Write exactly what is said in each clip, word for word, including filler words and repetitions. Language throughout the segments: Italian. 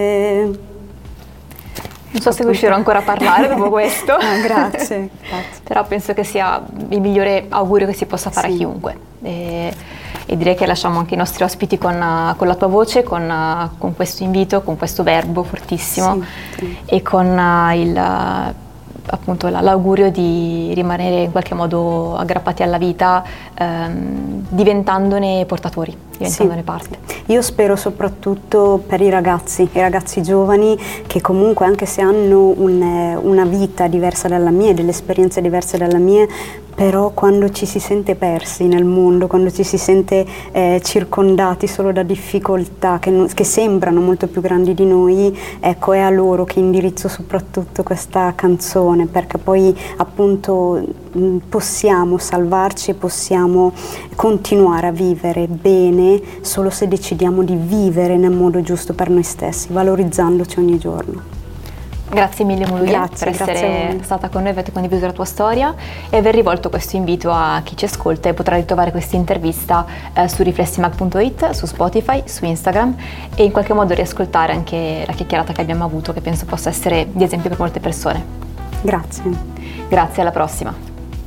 Eh, non so se riuscirò ancora a parlare dopo questo. Ah, grazie, grazie. Però penso che sia il migliore augurio che si possa fare sì. a chiunque. E, e direi che lasciamo anche i nostri ospiti con, con la tua voce, con, con questo invito, con questo verbo fortissimo sì, sì. e con il... appunto l'augurio di rimanere in qualche modo aggrappati alla vita, ehm, diventandone portatori, diventandone sì. parte. Io spero soprattutto per i ragazzi, i ragazzi giovani che comunque anche se hanno un, una vita diversa dalla mia, delle esperienze diverse dalla mia, però quando ci si sente persi nel mondo, quando ci si sente eh, circondati solo da difficoltà che, non, che sembrano molto più grandi di noi, ecco, è a loro che indirizzo soprattutto questa canzone, perché poi appunto mh, possiamo salvarci e possiamo continuare a vivere bene solo se decidiamo di vivere nel modo giusto per noi stessi, valorizzandoci ogni giorno. Grazie mille Muluia grazie, per essere stata con noi, aver condiviso la tua storia e aver rivolto questo invito a chi ci ascolta e potrà ritrovare questa intervista eh, su riflessimag punto it, su Spotify, su Instagram e in qualche modo riascoltare anche la chiacchierata che abbiamo avuto, che penso possa essere di esempio per molte persone. Grazie. Grazie, alla prossima.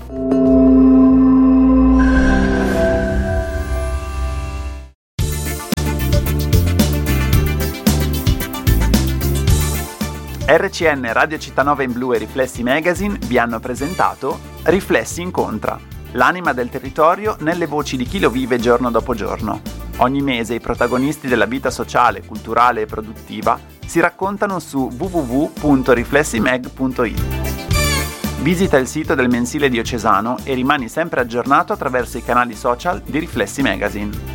R C N, Radio Città Nova in Blu e Riflessi Magazine vi hanno presentato Riflessi Incontra, l'anima del territorio nelle voci di chi lo vive giorno dopo giorno. Ogni mese i protagonisti della vita sociale, culturale e produttiva si raccontano su w w w punto riflessimag punto it. Visita il sito del mensile diocesano e rimani sempre aggiornato attraverso i canali social di Riflessi Magazine.